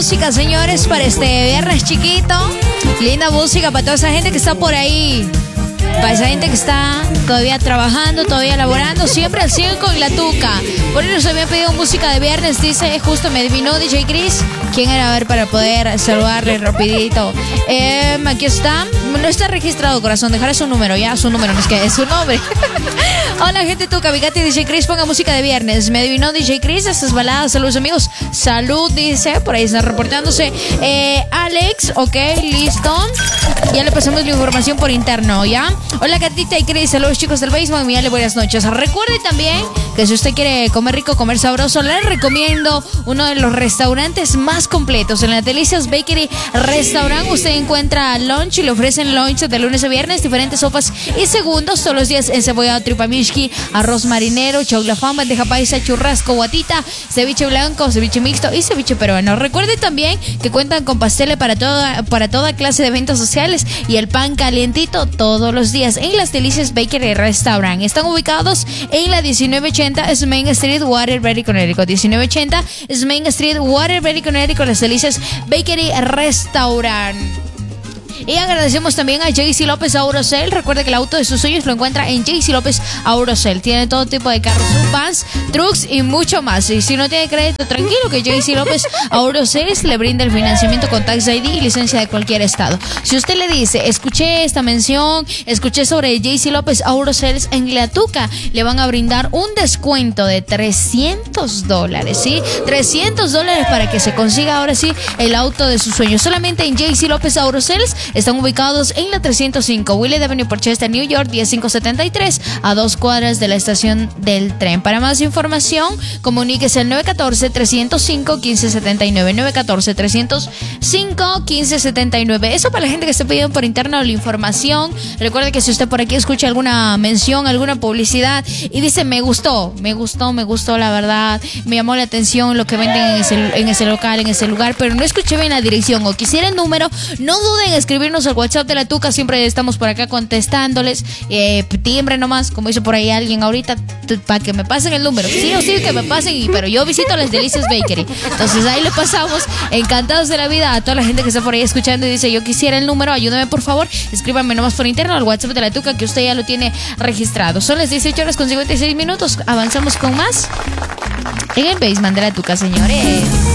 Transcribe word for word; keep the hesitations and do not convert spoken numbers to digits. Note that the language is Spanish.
música, señores, para este viernes chiquito. Linda música para toda esa gente que está por ahí. Para esa gente que está todavía trabajando, todavía laborando, siempre al cien con la tuca. Por eso se me ha pedido música de viernes, dice, justo me adivinó D J Chris. ¿Quién era? A ver, para poder saludarle rapidito. Eh, aquí está. No está registrado, corazón. Dejaré su número, ya, su número, no es que es su nombre. Hola, gente tuca, Bigatti, D J Chris, ponga música de viernes. Me adivinó D J Chris, estas baladas, saludos amigos. Salud, dice, por ahí está reportándose. Eh, Alex, ok, listo. Ya le pasamos la información por interno, ¿ya? Hola, Catita y Chris, saludos chicos del basement, mírale, buenas noches. Recuerde también que si usted quiere comer rico, comer sabroso, le recomiendo uno de los restaurantes más completos. En la Delicias Bakery Restaurant usted encuentra lunch y le ofrecen lunch de lunes a viernes, diferentes sopas y segundos todos los días, encebollado, tripamishki, arroz marinero, choclafán, bandeja paisa, churrasco, guatita, ceviche blanco, ceviche mixto y ceviche peruano. Recuerde también que cuentan con pasteles para toda, para toda clase de eventos sociales y el pan calientito todos los días en las Delicias Bakery Restaurant. Están ubicados en la diecinueve ochenta Main Street, Waterbury, Connecticut. diecinueve ochenta Main Street, Waterbury, Connecticut, las Delicias Bakery Restaurant. Y agradecemos también a J C López Aurocel. Recuerde que el auto de sus sueños lo encuentra en J C López Aurocel. Tiene todo tipo de carros, vans, trucks y mucho más. Y si no tiene crédito, tranquilo que J C López Aurocel le brinda el financiamiento con Tax I D y licencia de cualquier estado. Si usted le dice, escuché esta mención, escuché sobre J C López Aurocel en La Tuca, le van a brindar un descuento de trescientos dólares, ¿sí? trescientos dólares para que se consiga ahora sí el auto de sus sueños. Solamente en J C López Aurocel. Están ubicados en la trescientos cinco Willard Avenue, Porchester, New York, diez mil quinientos setenta y tres, a dos cuadras de la estación del tren. Para más información, comuníquese al nueve uno cuatro, tres cero cinco, uno cinco siete nueve, nueve uno cuatro, tres cero cinco, uno cinco siete nueve. Eso para la gente que esté pidiendo por interno la información. Recuerde que si usted por aquí escucha alguna mención, alguna publicidad y dice, me gustó, me gustó, me gustó, la verdad, me llamó la atención lo que venden en ese, en ese local, en ese lugar, pero no escuché bien la dirección o quisiera el número, no duden en escribir al WhatsApp de La Tuca, siempre estamos por acá contestándoles, eh, timbre nomás, como hizo por ahí alguien ahorita, para que me pasen el número, sí o sí que me pasen, y, pero yo visito las Delicias Bakery, entonces ahí le pasamos, encantados de la vida a toda la gente que está por ahí escuchando y dice, yo quisiera el número, ayúdame por favor, escríbame nomás por interno al WhatsApp de La Tuca, que usted ya lo tiene registrado. Son las dieciocho horas con cincuenta y seis minutos, avanzamos con más en el basement de La Tuca, señores.